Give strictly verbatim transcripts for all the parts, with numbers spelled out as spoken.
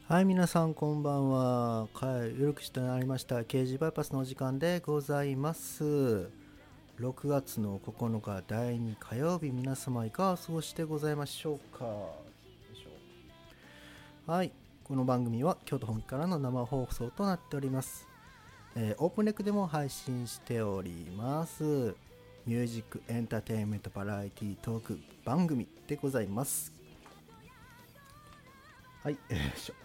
はい、皆さんこんばんは。はい、ゆるくしてなりました。刑事バイパスのお時間でございます。ろくがつのここのかだいに火曜日、皆様いかがお過ごしでございましょうか。よいしょ。はい、この番組は京都本気からの生放送となっております。えーオープンレックでも配信しております。ミュージックエンターテインメントバラエティトーク番組でございます。はい、よいしょ。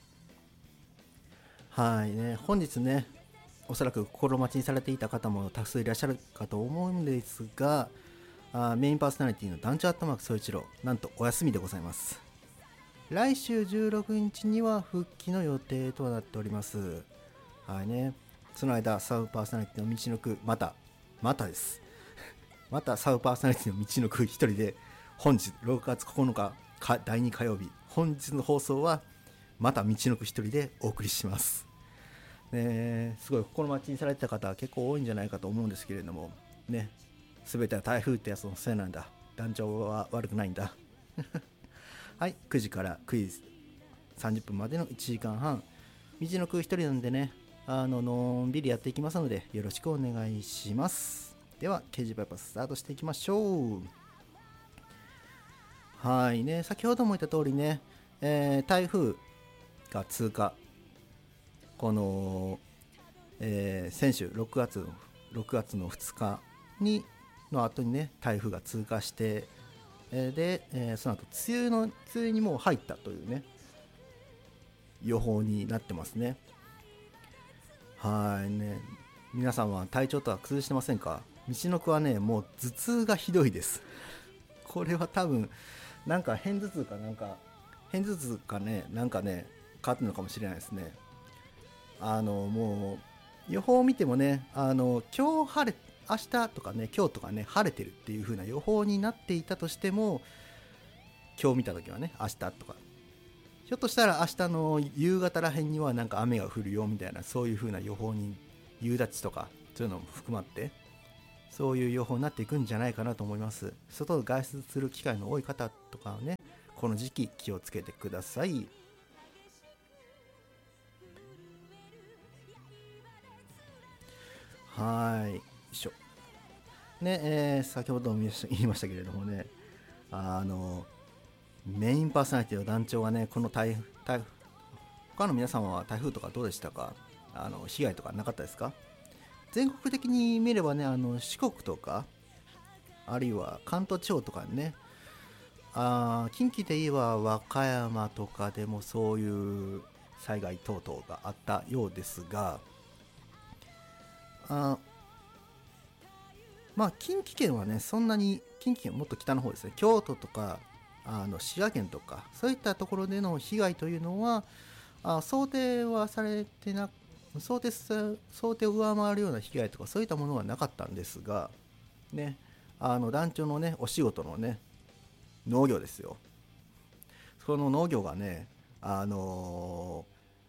はいね、本日ね、おそらく心待ちにされていた方も多数いらっしゃるかと思うんですが、あーメインパーソナリティの団長アットマーク総一郎、なんとお休みでございます。来週じゅうろくにちには復帰の予定となっております。はいね、その間、サブパーソナリティの道のく、また、またです。またサブパーソナリティの道のく一人で、本日ろくがつここのか、かだいに火曜日、本日の放送は、また道のく一人でお送りします。ね、すごい心待ちにされてた方は結構多いんじゃないかと思うんですけれどもね、全ては台風ってやつのせいなんだ、団長は悪くないんだはい、くじからクイズさんじゅっぷんまでのいちじかんはん、道のく一人なんでね、あののんびりやっていきますのでよろしくお願いします。では刑事バイパススタートしていきましょう。はいね、先ほども言った通りね、えー台風が通過、この、えー先週ろくがつのろくがつのふつかにの後にね台風が通過して、えーで、えーその後梅雨の梅雨にもう入ったというね予報になってますね。はいね、皆さんは体調とは崩してませんか？道のくはね、もう頭痛がひどいです。これは多分なんか片頭痛かなんか片頭痛かね、なんかね変わってるのかもしれないですね。あのもう予報を見てもね、あの今日晴れ明日とかね今日とかね晴れてるっていう風な予報になっていたとしても、今日見た時はね明日とか、ひょっとしたら明日の夕方らへんにはなんか雨が降るよみたいな、そういう風な予報に、夕立とかそういうのも含まって、そういう予報になっていくんじゃないかなと思います。外を外出する機会の多い方とかはね、この時期気をつけてください。はい、よいしょね、えー先ほども言いましたけれどもね、あのメインパーソナリティの団長がね、この台台他の皆様は台風とかどうでしたか？あの被害とかなかったですか？全国的に見ればね、あの四国とかあるいは関東地方とかね、あー近畿で言えば和歌山とかでもそういう災害等々があったようですが、あまあ近畿圏はね、そんなに、近畿圏もっと北の方ですね、京都とかあの滋賀県とかそういったところでの被害というのは、あ想定はされてな想定さ想定を上回るような被害とかそういったものはなかったんですがね、あの団長のねお仕事のね農業ですよ。その農業がね、あの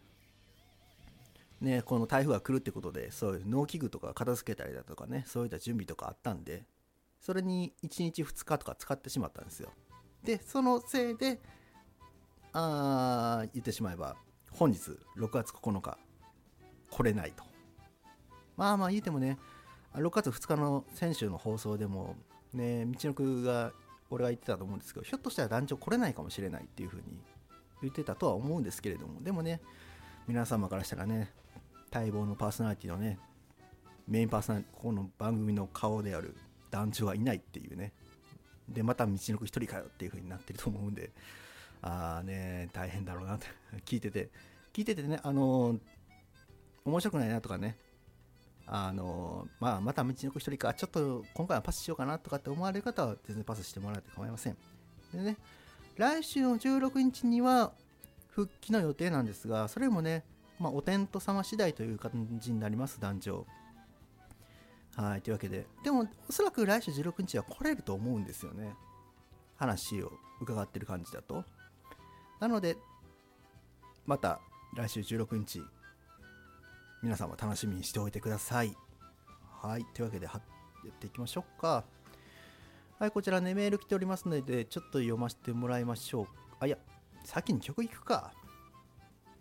ーね、この台風が来るってことで、そういう農機具とか片付けたりだとかね、そういった準備とかあったんで、それにいちにちふつかとか使ってしまったんですよ。で、そのせいで、あー言ってしまえば、本日ろくがつここのか、来れないと。まあまあ言うてもね、ろくがつふつかの先週の放送でも、ね、道のくが、俺が言ってたと思うんですけど、ひょっとしたら団長来れないかもしれないっていう風に言ってたとは思うんですけれども、でもね、皆様からしたらね、待望のパーソナリティのね、メインパーソナリティ、ここの番組の顔である団長がいないっていうね、で、また道のく一人かよっていう風になってると思うんで、あーね、大変だろうなって聞いてて、聞いててね、あのー面白くないなとかね、あのーまあ、また道のく一人か、ちょっと今回はパスしようかなとかって思われる方は全然パスしてもらって構いません。でね、来週のじゅうろくにちには復帰の予定なんですが、それもね、まあ、お天道様次第という感じになります、団長。はい、というわけで、でもおそらく来週じゅうろくにちは来れると思うんですよね。話を伺ってる感じだと。なので、また来週じゅうろくにち、皆さんも楽しみにしておいてください。はい、というわけではやっていきましょうか。はい、こちらね、メール来ておりますので、ちょっと読ませてもらいましょう。あ、いや、先に曲いくか。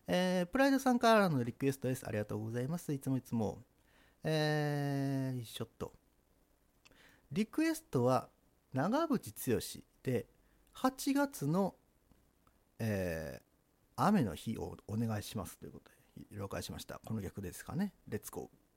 えー、プライドさんからのリクエストです。ありがとうございます。いつもいつも。えー、ちょっと。リクエストは長渕剛ではちがつの、えー雨の日をお願いしますということで了解しました。この逆ですかね。レッツゴー。